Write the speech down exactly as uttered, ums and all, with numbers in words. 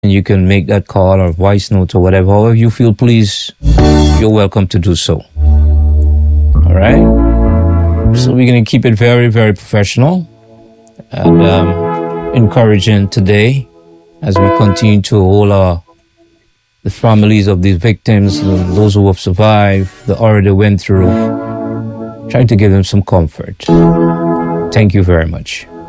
and you can make that call or voice note or whatever. However you feel, please, you're welcome to do so. All right? So we're going to keep it very, very professional and um, encouraging today as we continue to hold our the families of these victims, and those who have survived, the horror they went through, trying to give them some comfort. Thank you very much.